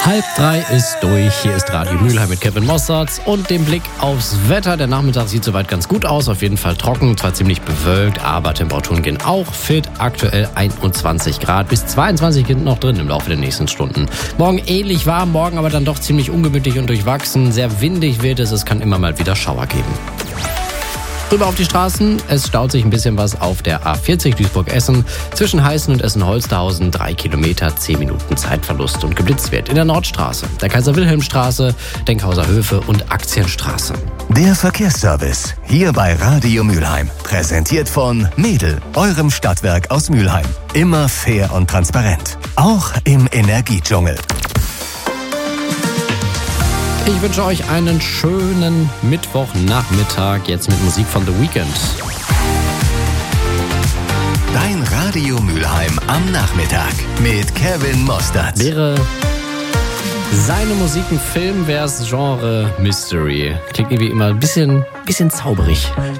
2:30 ist durch. Hier ist Radio Mülheim mit Kevin Mossertz und dem Blick aufs Wetter. Der Nachmittag sieht soweit ganz gut aus. Auf jeden Fall trocken, zwar ziemlich bewölkt, aber Temperaturen gehen auch fit. Aktuell 21 Grad, bis 22 sind noch drin im Laufe der nächsten Stunden. Morgen ähnlich warm, morgen aber dann doch ziemlich ungemütlich und durchwachsen. Sehr windig wird es, es kann immer mal wieder Schauer geben. Rüber auf die Straßen. Es staut sich ein bisschen was auf der A40 Duisburg-Essen. Zwischen Heißen und Essen-Holsterhausen 3 Kilometer, 10 Minuten Zeitverlust und geblitzt wird. In der Nordstraße, der Kaiser-Wilhelm-Straße, Denkhauser Höfe und Aktienstraße. Der Verkehrsservice hier bei Radio Mülheim. Präsentiert von Mädel, eurem Stadtwerk aus Mülheim. Immer fair und transparent. Auch im Energiedschungel. Ich wünsche euch einen schönen Mittwochnachmittag, jetzt mit Musik von The Weeknd. Dein Radio Mülheim am Nachmittag mit Kevin Mossertz. Wäre seine Musik ein Film, wäre es Genre Mystery. Klingt irgendwie immer ein bisschen zauberig.